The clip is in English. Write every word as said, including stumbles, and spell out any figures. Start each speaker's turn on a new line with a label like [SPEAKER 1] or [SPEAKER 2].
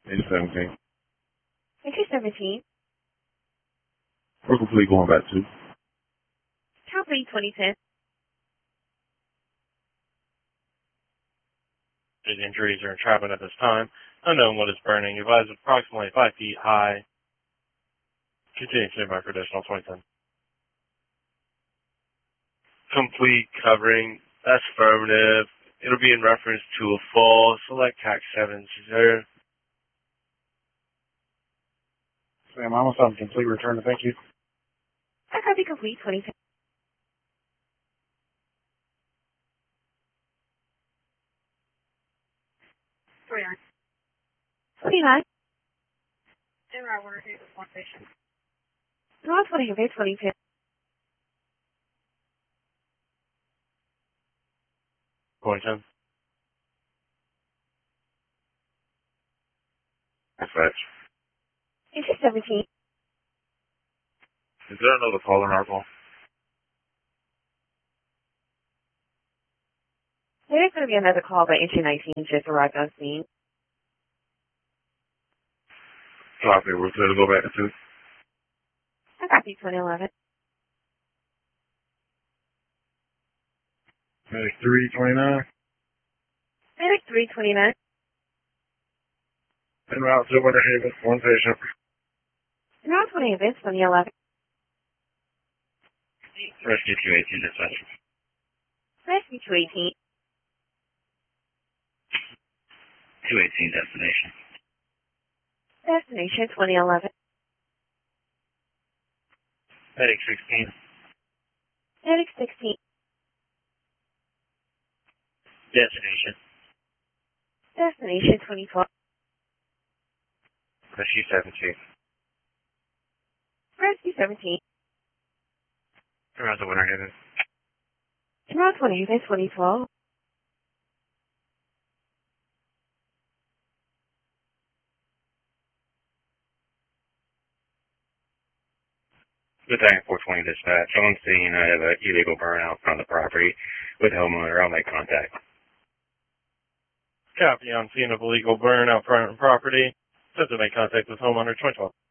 [SPEAKER 1] Eight seventeen.
[SPEAKER 2] Entry seventeen.
[SPEAKER 1] We're complete going back to.
[SPEAKER 2] Calgary twenty ten.
[SPEAKER 3] The injuries are entrapment at this time. Unknown what is burning. Advised approximately five feet high. Continue to mark for additional twenty ten. Complete covering. That's affirmative. It'll be in reference to a fall. Select tax seven zero.
[SPEAKER 4] Sam, I almost have a complete return. Thank you.
[SPEAKER 2] I copy complete twenty ten.
[SPEAKER 5] twenty-nine.
[SPEAKER 2] twenty-nine.
[SPEAKER 5] And I want to take this one patient.
[SPEAKER 2] Draw twenty of twenty ten.
[SPEAKER 3] twenty ten.
[SPEAKER 1] Dispatch.
[SPEAKER 2] Entry seventeen.
[SPEAKER 1] Is there another call in our call?
[SPEAKER 2] There is going to be another call by entry nineteen just arrived on scene.
[SPEAKER 1] Copy. We're clear to go back to two.
[SPEAKER 2] I copy twenty eleven.
[SPEAKER 4] Medic three twenty-nine.
[SPEAKER 2] Medic three twenty-nine.
[SPEAKER 4] En route to Winter Haven. One patient.
[SPEAKER 2] Draw twenty of twenty eleven.
[SPEAKER 3] Rescue two eighteen dispatch.
[SPEAKER 2] Rescue two eighteen.
[SPEAKER 3] two eighteen destination.
[SPEAKER 2] Destination twenty eleven.
[SPEAKER 3] Medic sixteen.
[SPEAKER 2] Medic sixteen.
[SPEAKER 3] Destination.
[SPEAKER 2] Destination twenty twelve.
[SPEAKER 3] Rescue seventeen.
[SPEAKER 2] Rescue seventeen.
[SPEAKER 3] Around the Winter Haven.
[SPEAKER 2] Draw twenty of twenty twelve.
[SPEAKER 3] Good day, four twenty dispatch. On scene, I have an illegal burnout on the property. With homeowner, I'll make contact. Copy on scene of illegal burn out front property. Says to make contact with homeowner twenty twelve.